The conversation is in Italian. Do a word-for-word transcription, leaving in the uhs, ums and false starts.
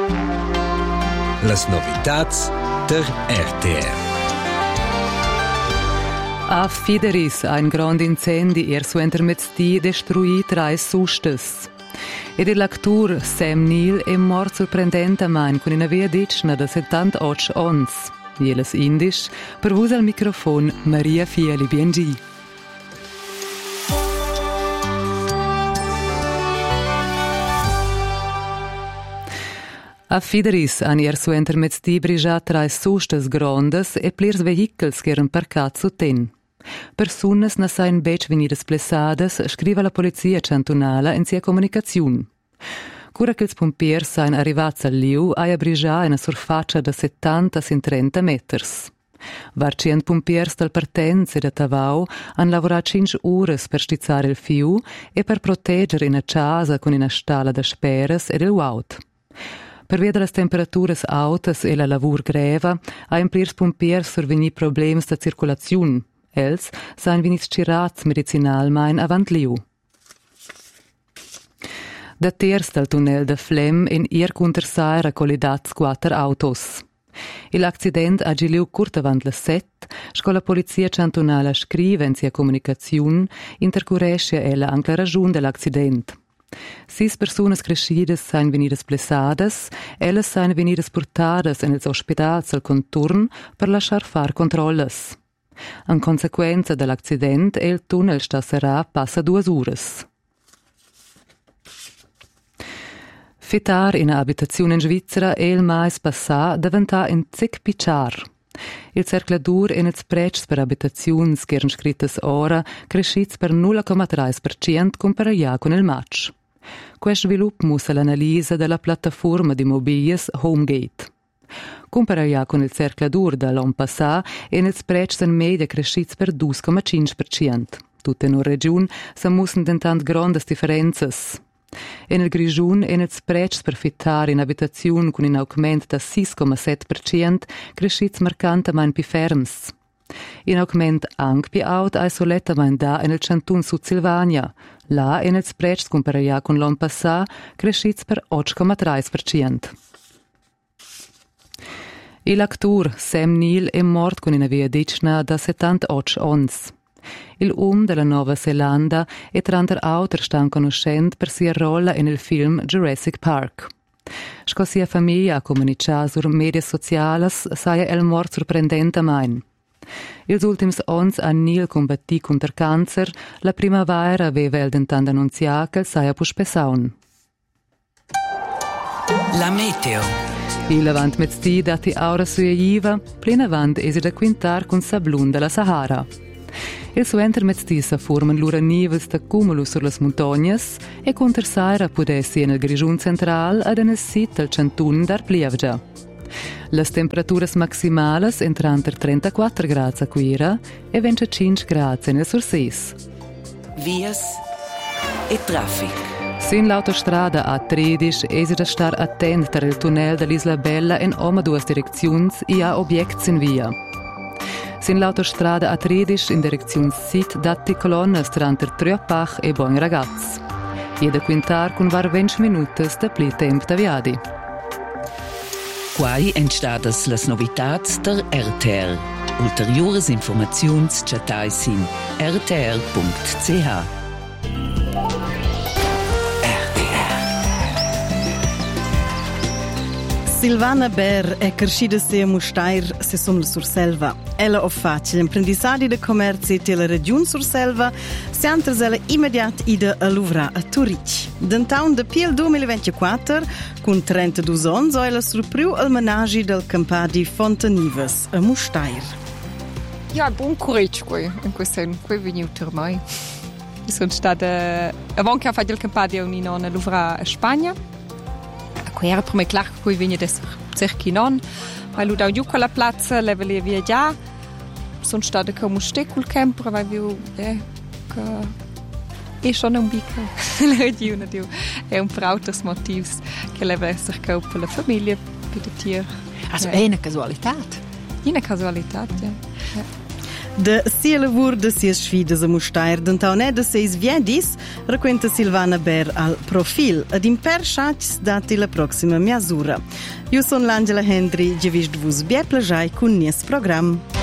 Las novitats der R T R. A Fideris ein grande incendi er su intermezzi destruì trais sustes. Ed il actor Sam Neill è mort sorprendentemente con una via dicna da settantotto ons. Jeles indisch, per vus al microfon Maria Fieli B N G. A Fideris han er su intermezzi brigià trais sustes grondes e plirs vehicels che eran parcats su ten. Persunas na sain bec venidas plessadas, scriva la polizia cantonala in sia comunicaziun. Cura che ils pompiers sain arrivats al liu ai a brigià una surfaccia da settanta sin trenta meters. Varcient pompiers dal Partenz e da Tavau han lavorat cinque ures per stizzare il fiu e per proteggere una casa con una stalla da speras ed il waut. Per via delle temperaturas autas e la lavur greva, ha in plirs pompiers surveni problems da circolaziun. Els sain venis cirats medicinalmein avant liu. Da tiers dal tunnel de Flem in ir cuntersaira collidats quattro autos. Il accident ha giliu curt avant le set, sco la polizia cantonala scrive in sia comunicaziun, intercuresce ella anche la ragiun dell'accident. Sis persunas crescidas sain venidas blessadas, ellas sain venidas portadas en els ospitals al conturn per lasciar far controllas. En consequenza dell'accident, il tunnel stasserà passa due ures. Fitar in abitazione in Svizzera e il mais passà diventa in zic picciar. Il cercladur in els precs per abitaziuns che erano scrittas ora crescits per nulla comma tre per cento comparaià con il match. Questo sviluppo musa l'analisi della piattaforma di mobilies Homegate. Comparaià con il cercladur dall'anno passato e nels precs in media crescits per due comma cinque per cento. Tutte in una regione si mussen dentant grandes differenzas. En il Grigiun en els precs per fittar in abitaziun con un augment da sei comma sette per cento crescits marcantemein pi ferms. In augment anche pi aut ai solettamein da en il Cantun Sud Silvania. Là en els precs comparaià con l'anno passato crescits per otto comma tre per cento. Il actor Sam Neill è mort con una via dicna da settantotto ons. Il um della Nuova Zelanda è tra l'altro stan conoscent per sia rolla nel film Jurassic Park. Sco sia famiglia ha comunicato sur media sociales saia el mort sorprendentemein. Ils ultims ons han Neill combatti contro cancer, la primavera aveva el dentant annunzià che saia puspesaun. La meteo. Il avant mezzì dati aura suia iva, plena avant esi da quintar con sablun della Sahara. Il suo intermezzi sa forman lura nives da cumulo sur las montagnas e contersaira pudessi nel Grigiun central ad en sit al Cantun dar Plievgia. Las temperaturas maximales entran ter trentaquattro gradi a Quira e venticinque gradi nel Sursis. Vias e traffic. Sin l'autostrada A tredici esi da star attent per il tunnel dell'Isla Bella in oma duas direcziuns i ha objects in via. Sin l'autostrada A tredici in direzione Sud datti colonnas tranter Tröpach e Bon Ragaz. Jede quintar con var venti minutos da pli temp da viadi. Quai entstadas las novitats der R T R. Ulteriores informaziuns chatais in r t r punct c h. Silvana Ber è crescida se a Mustair se som sur Selva. Ella ha fatto l'imprendisadi de commerci della regione sur Selva, se antras ella immediat ida a Louvra a Turic. D'antaun de piel duemilaventiquattro, con trentadue ans, ha ella surpriu al menagi del campadi Fontanives a Mustair. Ja, buon coraggio qui, in questo senso, qui venuto ormai. Sono stata, avant che ho fatto il campadi a un'inona a Louvra a Spagna. Qui era per me clar che qui viene da cerchi non, ma lui da giù con la piazza, le vele via già, sono stata come ste col camper, ma vi eh che è schon un bico, la regione dio, è un per alters motivs che leva sich per la famiglia, per il tier. Also, è una casualità. Una casualità, ja. De sia lavur de sias sfidas a mustair d'entaunet de seis viedis, racquenta Silvana Ber al Profil, ad imper schats dati la proxima miasura. Io son l'Angela Hendry, ge vist vus bie plajai cun nies program.